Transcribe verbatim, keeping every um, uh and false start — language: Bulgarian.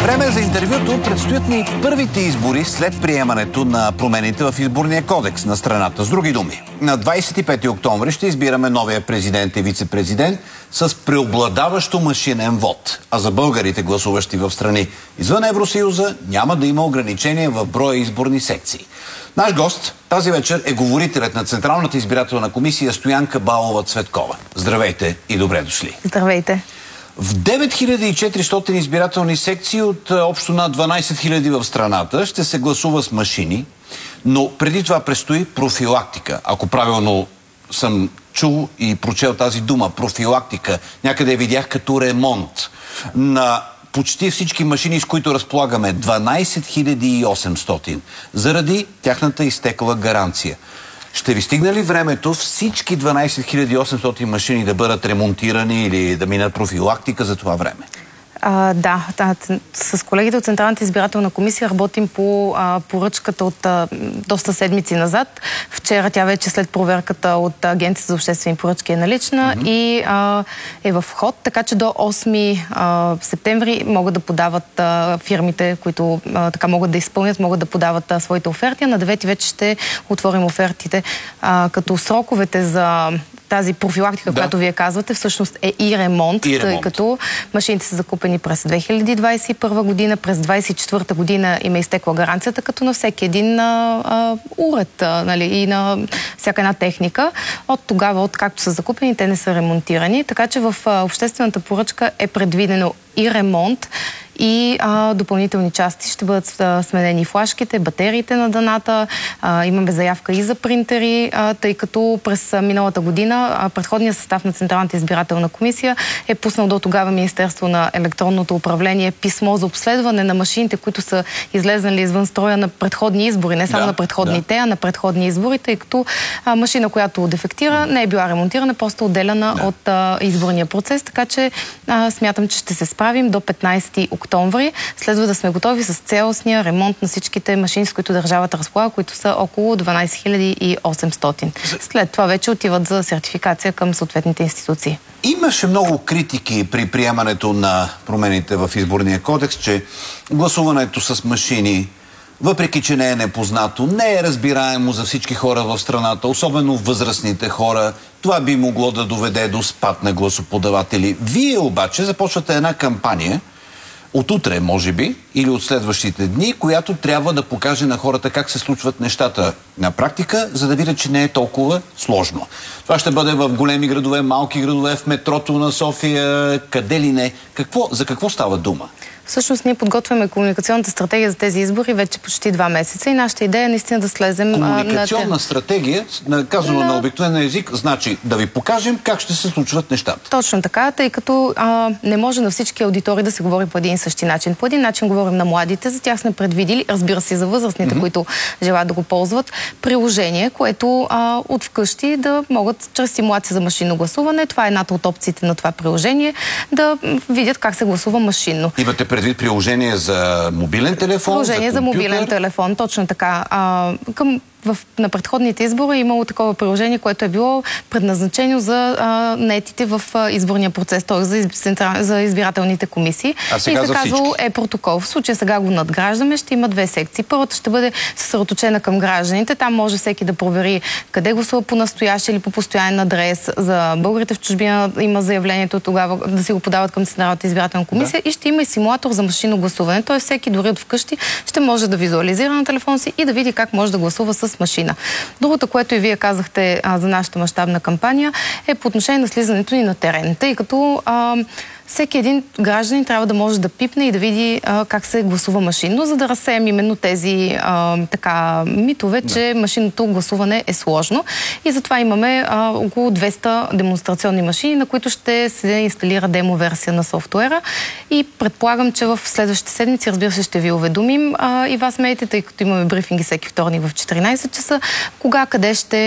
Време за интервюто. Предстоят ни първите избори след приемането на промените в изборния кодекс на страната. С други думи, на двадесет и пети октомври ще избираме новия президент и вице-президент с преобладаващо машинен вод. А за българите, гласуващи в страни извън Евросъюза, няма да има ограничения в броя изборни секции. Наш гост тази вечер е говорителят на Централната избирателна комисия Стоянка Балова-Цветкова. Здравейте и добре дошли. Здравейте. В девет хиляди и четиристотин избирателни секции от общо над дванадесет хиляди в страната ще се гласува с машини, но преди това предстои профилактика. Ако правилно съм чул и прочел тази дума, профилактика, някъде видях като ремонт на почти всички машини, с които разполагаме, дванадесет хиляди и осемстотин, заради тяхната изтекла гаранция. Ще ви стигне ли времето всички дванадесет хиляди и осемстотин машини да бъдат ремонтирани или да минат профилактика за това време? А, да, да, с колегите от Централната избирателна комисия работим по а, поръчката от а, доста седмици назад. Вчера тя вече след проверката от Агенцията за обществени поръчки е налична mm-hmm. и а, е в ход, така че до осми септември могат да подават а, фирмите, които а, така могат да изпълнят, могат да подават а, своите оферти. На девети вече ще отворим офертите, а, като сроковете за тази профилактика, да. която вие казвате, всъщност е и ремонт, и ремонт, тъй като машините са закупени през две хиляди двадесет и първа година, през двадесет и четвърта година им е изтекла гаранцията, като на всеки един а, а, уред а, нали, и на всяка една техника. От тогава, от както са закупени, те не са ремонтирани, така че в а, обществената поръчка е предвидено и ремонт, и а, допълнителни части. Ще бъдат а, сменени флашките, батериите на даната. А, имаме заявка и за принтери, а, тъй като през а, миналата година а, предходният състав на Централната избирателна комисия е пуснал до тогава Министерство на електронното управление писмо за обследване на машините, които са излезнали извън строя на предходни избори. Не само да, на предходните, да. а на предходни избори, тъй като а, машина, която дефектира, не е била ремонтирана, просто отделена да. от а, изборния процес. Така че а, смятам, че ще се справим до петнадесети октомври. Следва да сме готови с цялостния ремонт на всичките машини, с които държавата разполага, които са около дванадесет хиляди и осемстотин. След това вече отиват за сертификация към съответните институции. Имаше много критики при приемането на промените в изборния кодекс, че гласуването с машини, въпреки че не е непознато, не е разбираемо за всички хора в страната, особено възрастните хора. Това би могло да доведе до спад на гласоподаватели. Вие обаче започвате една кампания от утре, може би, или от следващите дни, която трябва да покаже на хората как се случват нещата на практика, за да видят, че не е толкова сложно. Това ще бъде в големи градове, малки градове, в метрото на София, къде ли не. Какво, за какво става дума? Всъщност ние подготвяме комуникационната стратегия за тези избори вече почти два месеца и нашата идея е наистина да слезем... Комуникационна на... стратегия, казано на, на обикновен език, значи да ви покажем как ще се случват нещата. Точно така, тъй като а, не може на всички аудитори да се говори по един и същи начин. По един начин говорим на младите, за тях сме предвидили, разбира се, за възрастните, mm-hmm. които желаят да го ползват, приложение, което а, от вкъщи да могат чрез симулация за машинно гласуване, това е едната от опциите на това приложение, да видят как се гласува машинно. Имате предвид приложение за мобилен телефон, приложение за, за мобилен телефон, точно така. А, към В, на предходните избори е имало такова приложение, което е било предназначено за а, наетите в а, изборния процес, т.е. За, централ... за избирателните комисии. А сега и се казва е протокол. В случая сега го надграждаме, ще има две секции. Първата ще бъде съсредоточена към гражданите. Там може всеки да провери къде гласува по настоящ или по постоянен адрес. За българите в чужбина има заявлението тогава да си го подават към Централната избирателна комисия да. И ще има и симулатор за машинно гласуване. Т.е. всеки дори от вкъщи ще може да визуализира на телефон си и да види как може да гласува с машина. Другото, което и вие казахте а, за нашата мащабна кампания, е по отношение на слизането ни на терен. Тъй като а, всеки един гражданин трябва да може да пипне и да види а, как се гласува машинно, за да разсеем именно тези а, така, митове, да. че машинното гласуване е сложно. И затова имаме а, около двеста демонстрационни машини, на които ще се инсталира демо-версия на софтуера. И предполагам, че в следващите седмици, разбира се, ще ви уведомим а, и вас, медиите, тъй като имаме брифинги всеки вторник в четиринадесет часа, кога, къде ще